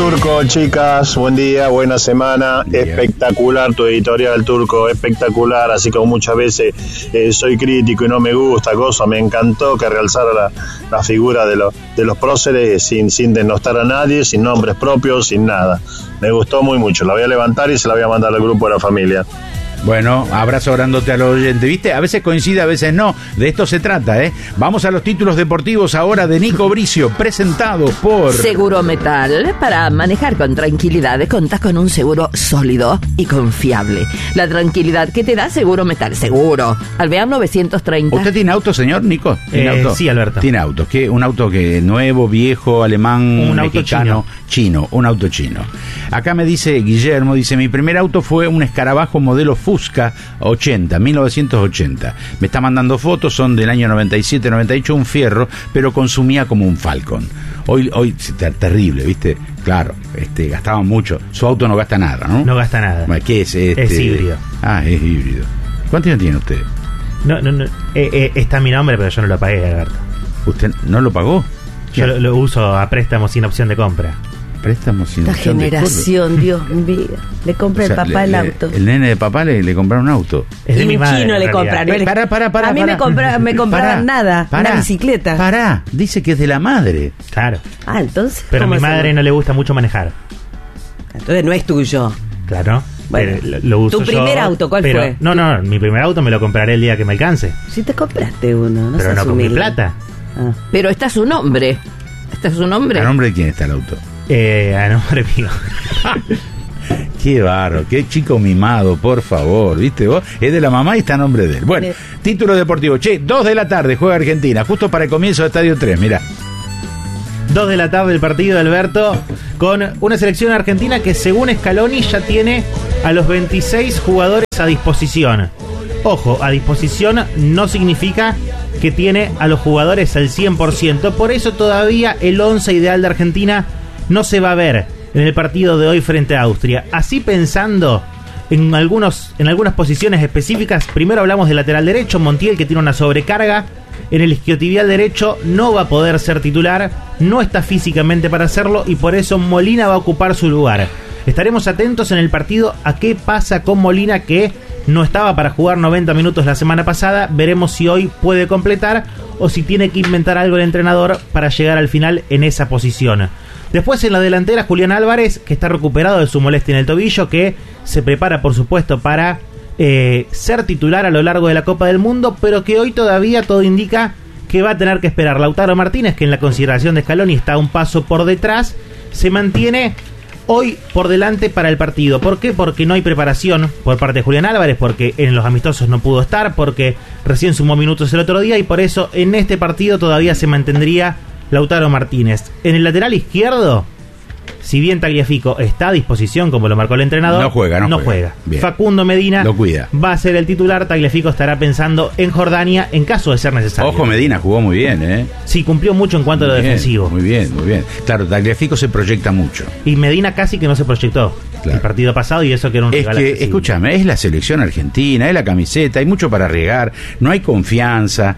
Turco, chicas, buen día, buena semana, espectacular tu editorial, Turco, espectacular, así como muchas veces soy crítico y no me gusta, me encantó que realzara la figura de los próceres sin denostar a nadie, sin nombres propios, sin nada. Me gustó muy mucho, la voy a levantar y se la voy a mandar al grupo de la familia. Bueno, abrazo grandote a los oyentes, ¿viste? A veces coincide, a veces no. De esto se trata, ¿eh? Vamos a los títulos deportivos ahora de Nico Bricio, presentados por... Seguro Metal. Para manejar con tranquilidad, contás con un seguro sólido y confiable. La tranquilidad que te da Seguro Metal. Seguro. Alvear 930. ¿Usted tiene auto, señor Nico? ¿Tiene auto? Sí, Alberto. ¿Tiene auto? ¿Qué? ¿Un auto que nuevo, viejo, alemán, un mexicano? Auto chino, un auto chino. Acá me dice Guillermo, dice, mi primer auto fue un Escarabajo modelo Fusca 1980. Me está mandando fotos, son del año 97, 98, un Fierro, pero consumía como un Falcon. Hoy terrible, ¿viste? Claro, gastaba mucho. Su auto no gasta nada, ¿no? No gasta nada. ¿Qué es? Es híbrido. Ah, es híbrido. ¿Cuántos años tiene usted? No. Está mi nombre, pero yo no lo pagué, Alberto. ¿Usted no lo pagó? Yo lo uso a préstamo sin opción de compra. Préstamo sin esta opción generación, Dios mío. Le compra el papá el auto. El nene de papá le compraron un auto. Es de mi madre. Chino le compraron. Pará. A mí me compraban nada. Una bicicleta. Pará, dice que es de la madre. Claro. Ah, entonces. Pero a mi madre no le gusta mucho manejar. Entonces no es tuyo. Claro. Bueno, lo uso ¿tu primer auto cuál fue? No, mi primer auto me lo compraré el día que me alcance. Si te compraste uno, no pero seas no con mi humilde. plata. Ah. Pero está su nombre. ¿Está su nombre? ¿A nombre de quién está el auto? A nombre mío. Qué barro, qué chico mimado, por favor, ¿viste vos? Es de la mamá y está a nombre de él. Bueno, título deportivo. 2 de la tarde, juega Argentina, justo para el comienzo de Estadio 3, mirá. 2 de la tarde el partido de Alberto, con una selección argentina que según Scaloni ya tiene a los 26 jugadores a disposición. Ojo, a disposición no significa que tiene a los jugadores al 100%, por eso todavía el 11 ideal de Argentina no se va a ver en el partido de hoy frente a Austria. Así pensando en algunas posiciones específicas, primero hablamos del lateral derecho, Montiel, que tiene una sobrecarga en el isquiotibial derecho, no va a poder ser titular, no está físicamente para hacerlo y por eso Molina va a ocupar su lugar. Estaremos atentos en el partido a qué pasa con Molina, que no estaba para jugar 90 minutos la semana pasada. Veremos si hoy puede completar o si tiene que inventar algo el entrenador para llegar al final en esa posición. Después en la delantera, Julián Álvarez, que está recuperado de su molestia en el tobillo, que se prepara por supuesto para ser titular a lo largo de la Copa del Mundo, pero que hoy todavía todo indica que va a tener que esperar. Lautaro Martínez, que en la consideración de Scaloni está un paso por detrás, se mantiene hoy por delante para el partido. ¿Por qué? Porque no hay preparación por parte de Julián Álvarez, porque en los amistosos no pudo estar, porque recién sumó minutos el otro día y por eso en este partido todavía se mantendría Lautaro Martínez. En el lateral izquierdo, si bien Tagliafico está a disposición, como lo marcó el entrenador, no juega. Bien. Facundo Medina lo cuida. Va a ser el titular. Tagliafico estará pensando en Jordania en caso de ser necesario. Ojo, Medina jugó muy bien, ¿eh? Sí, cumplió mucho en cuanto a lo defensivo. Muy bien. Claro, Tagliafico se proyecta mucho. Y Medina casi que no se proyectó. Claro. El partido pasado, y eso que era un rival accesible. Escúchame, es la selección argentina, es la camiseta, hay mucho para arriesgar, no hay confianza,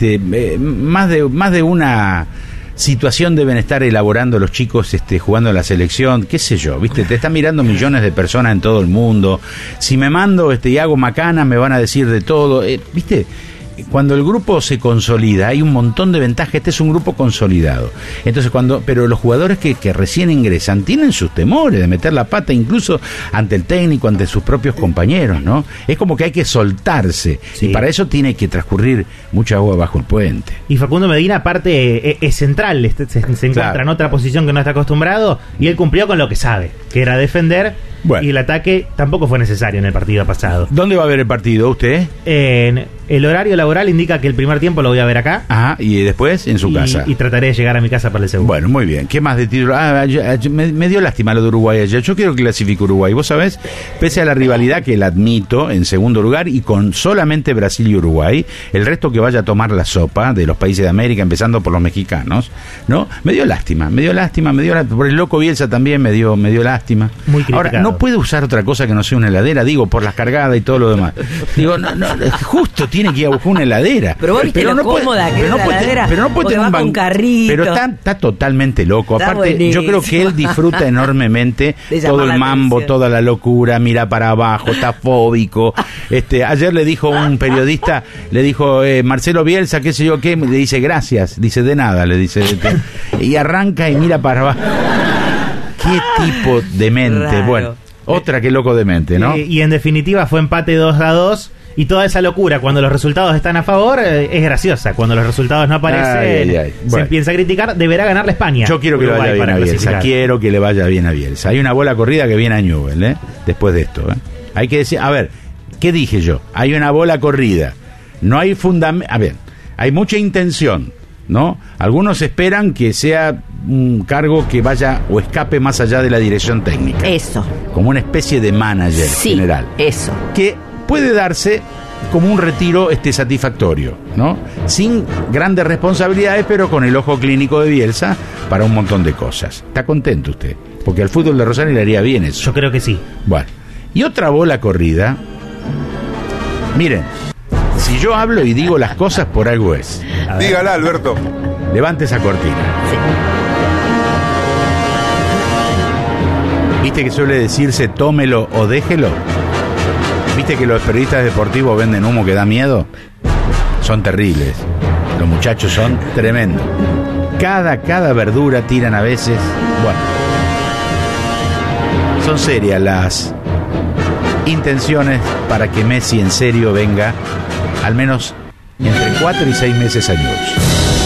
más de una situación deben estar elaborando los chicos jugando a la selección, qué sé yo, ¿viste? Te están mirando millones de personas en todo el mundo. Si me mando y hago macana, me van a decir de todo, ¿viste? Cuando el grupo se consolida, hay un montón de ventajas. Este es un grupo consolidado. Entonces, pero los jugadores que recién ingresan tienen sus temores de meter la pata, incluso ante el técnico, ante sus propios compañeros, ¿no? Es como que hay que soltarse. Sí. Y para eso tiene que transcurrir mucha agua bajo el puente. Y Facundo Medina, aparte, es central. Se encuentra en otra posición que no está acostumbrado, y él cumplió con lo que sabe, que era defender. Bueno. Y el ataque tampoco fue necesario en el partido pasado. ¿Dónde va a ver el partido usted? En el horario laboral indica que el primer tiempo lo voy a ver acá. Ajá, y después en su casa. Y trataré de llegar a mi casa para el segundo. Bueno, muy bien. ¿Qué más de título? Me dio lástima lo de Uruguay ayer. Yo quiero que clasifique Uruguay. Vos sabés, pese a la rivalidad que la admito en segundo lugar y con solamente Brasil y Uruguay, el resto que vaya a tomar la sopa de los países de América, empezando por los mexicanos, ¿no? Me dio lástima. Por el loco Bielsa también me dio lástima. Muy criticado. Ahora, no puede usar otra cosa que no sea una heladera, digo, por las cargadas y todo lo demás. Digo, no, justo tiene que ir a buscar una heladera. Pero vos viste lo cómoda que es la heladera. Pero no puede tener un con carrito. Pero está totalmente loco. Está Aparte, buenísimo. yo creo que él disfruta enormemente De todo llamar el la mambo, atención. toda la locura, mira para abajo, está fóbico. Ayer le dijo un periodista, le dijo, Marcelo Bielsa, qué sé yo qué, le dice gracias, dice de nada, le dice, y arranca y mira para abajo. Qué tipo de mente. Raro. Bueno, otra que loco de mente, ¿no? Y en definitiva fue empate 2-2. Y toda esa locura, cuando los resultados están a favor, es graciosa. Cuando los resultados no aparecen, Ay. se Bueno. empieza a criticar. Deberá ganar la España. Yo quiero que le Uruguay vaya bien para a Bielsa. clasificar. Quiero que le vaya bien a Bielsa. Hay una bola corrida que viene a Newell, después de esto. Hay que decir, a ver, ¿qué dije yo? Hay una bola corrida. No hay fundamento. A ver, hay mucha intención, ¿no? Algunos esperan que sea un cargo que vaya o escape más allá de la dirección técnica. Eso. Como una especie de manager Sí, general. eso. Que puede darse como un retiro satisfactorio, ¿no? Sin grandes responsabilidades, pero con el ojo clínico de Bielsa para un montón de cosas. ¿Está contento usted? Porque al fútbol de Rosario le haría bien eso. Yo creo que sí. Bueno, y otra bola corrida. Miren, si yo hablo y digo las cosas, por algo es. Dígala, Alberto. Levante esa cortina. ¿Viste que suele decirse tómelo o déjelo? ¿Viste que los periodistas deportivos venden humo que da miedo? Son terribles. Los muchachos son tremendos. Cada verdura tiran a veces. Bueno. Son serias las intenciones para que Messi en serio venga al menos entre 4 y 6 meses a Newell's.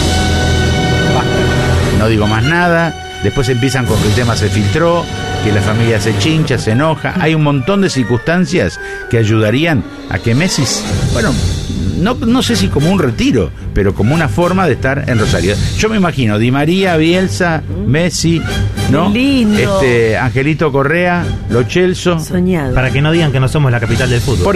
Basta. No digo más nada. Después empiezan con que el tema se filtró, que la familia se chincha, se enoja. Hay un montón de circunstancias que ayudarían a que Messi, bueno, no sé si como un retiro, pero como una forma de estar en Rosario. Yo me imagino Di María, Bielsa, Messi, ¿no? Qué lindo. Angelito Correa, Lo Celso. Soñado. Para que no digan que no somos la capital del fútbol.